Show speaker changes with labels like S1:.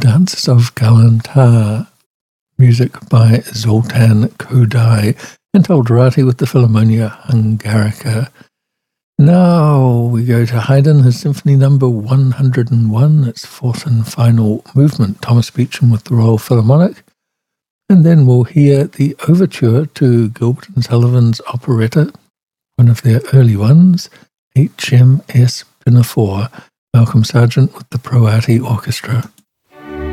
S1: Dances of Galantar, music by Zoltan Kodály, and Alderati with the Philharmonia Hungarica. Now we go to Haydn, his Symphony Number 101, its fourth and final movement, Thomas Beecham with the Royal Philharmonic. And then we'll hear the overture to Gilbert and Sullivan's operetta, one of their early ones, HMS Pinafore, Malcolm Sargent with the Pro Arte Orchestra.